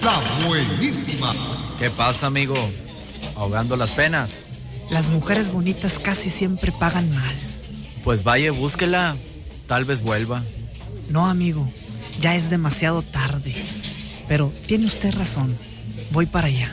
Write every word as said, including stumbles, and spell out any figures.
está buenísima. ¿Qué pasa, amigo? ¿Ahogando las penas? Las mujeres bonitas casi siempre pagan mal. Pues vaya, búsquela. Tal vez vuelva. No, amigo, ya es demasiado tarde. Pero tiene usted razón. Voy para allá.